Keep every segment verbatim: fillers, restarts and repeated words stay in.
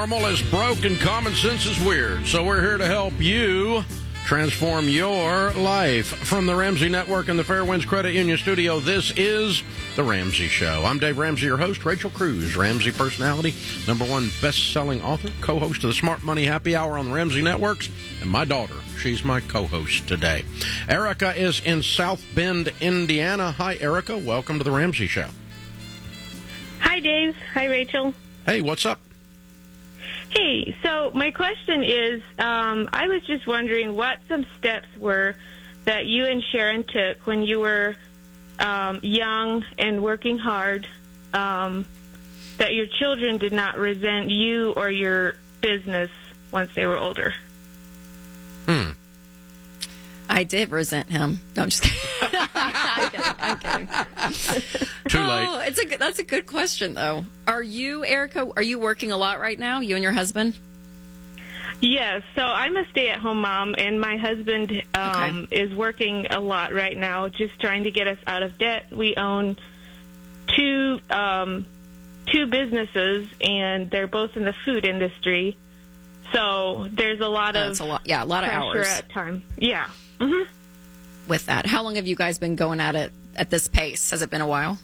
Normal is broke and common sense is weird. So we're here to help you transform your life. From the Ramsey Network and the Fairwinds Credit Union Studio, this is The Ramsey Show. I'm Dave Ramsey, your host. Rachel Cruz, Ramsey personality, number one best-selling author, co-host of the Smart Money Happy Hour on the Ramsey Networks, and my daughter. She's my co-host today. Erica is in South Bend, Indiana. Hi, Erica. Welcome to The Ramsey Show. Hi, Dave. Hi, Rachel. Hey, what's up? Hey, so my question is, um, I was just wondering what some steps were that you and Sharon took when you were um, young and working hard, um, that your children did not resent you or your business once they were older. Hmm. I did resent him. No, I'm just kidding. I'm kidding. I'm kidding. Too late. Oh, it's a good, that's a good question, though. Are you, Erica, are you working a lot right now, you and your husband? Yes, so I'm a stay-at-home mom, and my husband um, Okay. is working a lot right now, just trying to get us out of debt. We own two um, two businesses, and they're both in the food industry. So there's a lot Oh, of that's a lot. Yeah, a lot of pressure hours at time. Yeah. Mm-hmm. with that. How long have you guys been going at it at this pace? Has it been a while?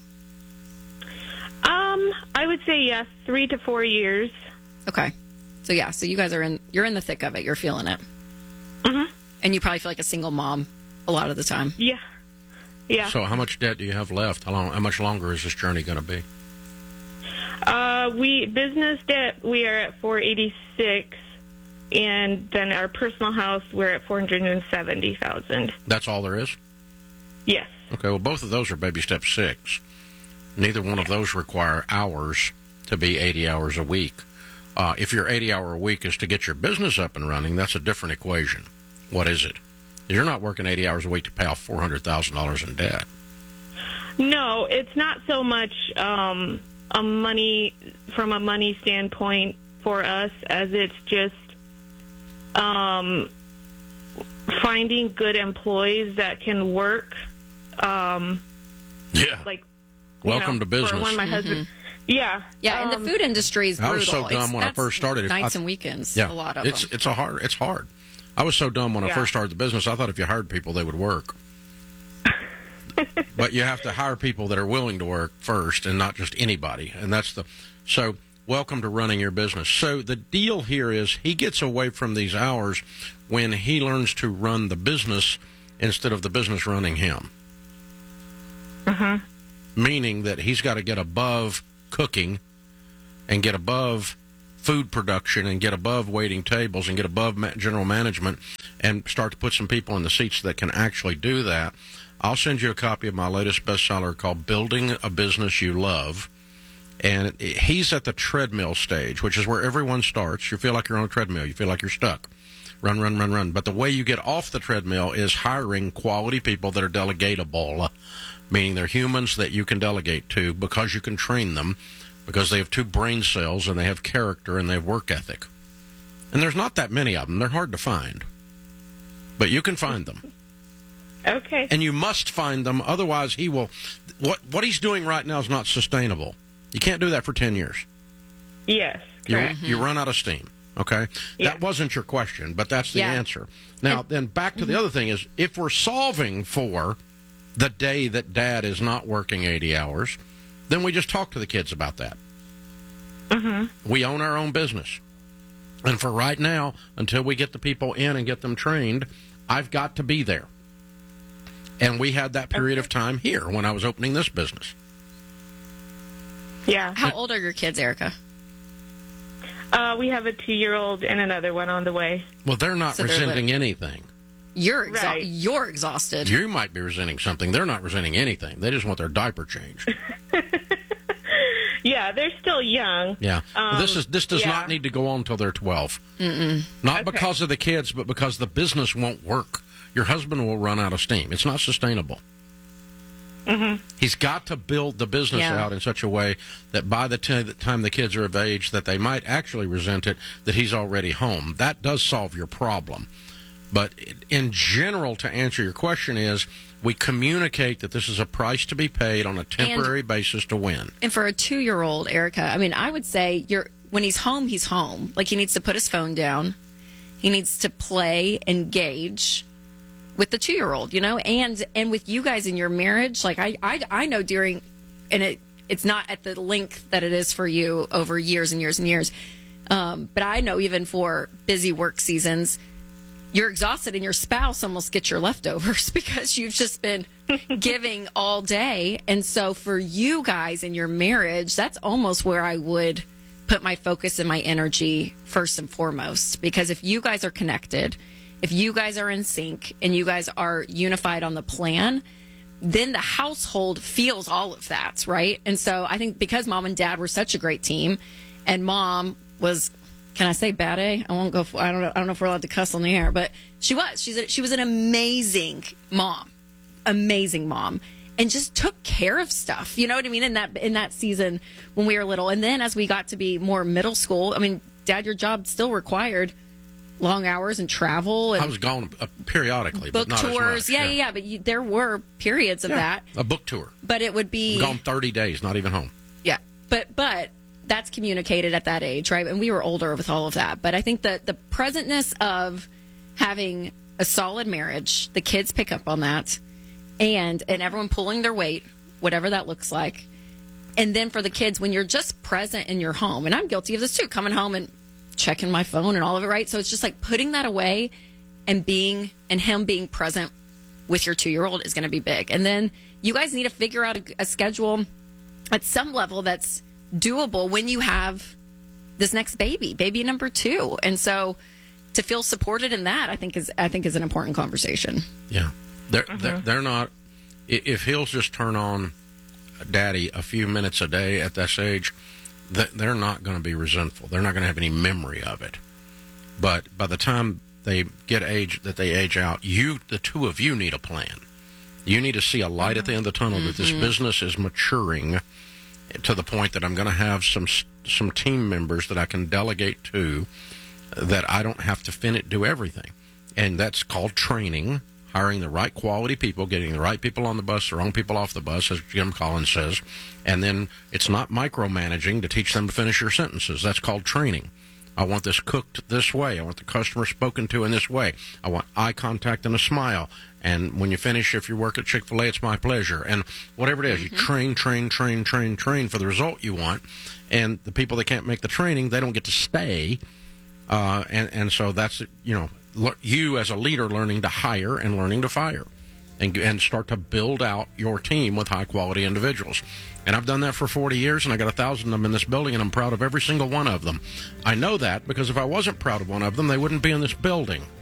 Um, I would say yes, three to four years. Okay. So yeah, so you guys are in, you're in the thick of it. You're feeling it. Mm-hmm. And you probably feel like a single mom a lot of the time. Yeah. Yeah. So how much debt do you have left? How long? How much longer is this journey going to be? Uh, we business debt, we are at four eighty-six, and then our personal house, we're at four hundred seventy thousand. That's all there is? Yes. Okay, well, both of those are baby step six. Neither one of those require hours to be eighty hours a week. Uh, if your eighty hour a week is to get your business up and running, that's a different equation. What is it? You're not working eighty hours a week to pay off four hundred thousand dollars in debt. No, it's not so much um, a money, from a money standpoint for us, as it's just um, finding good employees that can work. Um, Yeah. like, Welcome you know, to business. For when my husband, yeah, Yeah, and um, the food industry is I brutal. was so dumb It's- when I that's first started. Nights I- and weekends, Yeah, a lot of it's them. it's a hard. It's hard. I was so dumb when I Yeah. first started the business. I thought if you hired people, they would work. But you have to hire people that are willing to work first, and not just anybody. And that's the so. Welcome to running your business. So the deal here is he gets away from these hours when he learns to run the business instead of the business running him. Mm-hmm. Meaning that he's got to get above cooking and get above food production and get above waiting tables and get above ma- general management and start to put some people in the seats that can actually do that. I'll send you a copy of my latest bestseller called Building a Business You Love. And he's at the treadmill stage, which is where everyone starts. You feel like you're on a treadmill. You feel like you're stuck. Run, run, run, run. But the way you get off the treadmill is hiring quality people that are delegatable, meaning they're humans that you can delegate to because you can train them, because they have two brain cells and they have character and they have work ethic. And there's not that many of them. They're hard to find. But you can find them. Okay. And you must find them, otherwise he will... What, what he's doing right now is not sustainable. You can't do that for ten years. Yes, You, correct. you run out of steam, okay? Yeah. That wasn't your question, but that's the Yeah. answer. Now, then back to the other thing is, if we're solving for the day that Dad is not working eighty hours, then we just talk to the kids about that. Mm-hmm. We own our own business. And for right now, until we get the people in and get them trained, I've got to be there. And we had that period of time here when I was opening this business. Yeah. How old are your kids, Erica? Uh, we have a two-year-old and another one on the way. Well, they're not So they're resenting anything. You're exa- Right. you're exhausted. You might be resenting something. They're not resenting anything. They just want their diaper changed. Yeah, they're still young. Yeah. Um, this is this does yeah. not need to go on until they're twelve. Mm-mm. Not Okay. because of the kids, but because the business won't work. Your husband will run out of steam. It's not sustainable. Mm-hmm. He's got to build the business Yeah. out in such a way that by the t- the time the kids are of age, that they might actually resent it, that he's already home. That does solve your problem. But in general, to answer your question is, we communicate that this is a price to be paid on a temporary basis to win. And for a two-year-old, Erica, I mean, I would say you're when he's home, he's home. Like, he needs to put his phone down. He needs to play, engage with the two-year-old, you know, and and with you guys in your marriage. Like, I I, I know during, and it it's not at the length that it is for you over years and years and years, um, but I know even for busy work seasons, you're exhausted and your spouse almost gets your leftovers because you've just been giving all day. And so for you guys in your marriage, that's almost where I would put my focus and my energy first and foremost. Because if you guys are connected, if you guys are in sync and you guys are unified on the plan, then the household feels all of that, right? And so I think because mom and dad were such a great team, and mom was, can I say bad A? I won't go. For, I don't know. I don't know if we're allowed to cuss on the air, but she was. She's a, she was an amazing mom, amazing mom, and just took care of stuff. You know what I mean? In that in that season when we were little, and then as we got to be more middle school, I mean, Dad, your job still required long hours and travel. And I was gone uh, periodically, book but not tours. as much. Yeah, yeah, yeah. But you, there were periods of yeah, that. A book tour. But it would be I'm gone thirty days, not even home. Yeah, but but. That's communicated at that age, right? And we were older with all of that. But I think that the presentness of having a solid marriage, the kids pick up on that, and and everyone pulling their weight, whatever that looks like. And then for the kids, when you're just present in your home, and I'm guilty of this too, coming home and checking my phone and all of it, right? So it's just like putting that away and being, and him being present with your two-year-old is going to be big. And then you guys need to figure out a, a schedule at some level that's doable when you have this next baby, baby number two. And so to feel supported in that, I think is I think is an important conversation. Yeah. They're, Mm-hmm. they're, they're not, if he'll just turn on daddy a few minutes a day at this age, they're not going to be resentful. They're not going to have any memory of it. But by the time they get age, that they age out, you, the two of you need a plan. You need to see a light at the end of the tunnel, mm-hmm. that this business is maturing to the point that I'm going to have some some team members that I can delegate to, that I don't have to fin it, do everything. And that's called training, hiring the right quality people, getting the right people on the bus, the wrong people off the bus, as Jim Collins says. And then it's not micromanaging to teach them to finish your sentences. That's called training. I want this cooked this way. I want the customer spoken to in this way. I want eye contact and a smile. And when you finish, if you work at Chick-fil-A, it's my pleasure. And whatever it is, mm-hmm. you train, train, train, train, train for the result you want. And the people that can't make the training, they don't get to stay. Uh, and, and so that's, you know, you as a leader learning to hire and learning to fire. And, and start to build out your team with high-quality individuals. And I've done that for forty years, and I got a thousand of them in this building, and I'm proud of every single one of them. I know that because if I wasn't proud of one of them, they wouldn't be in this building.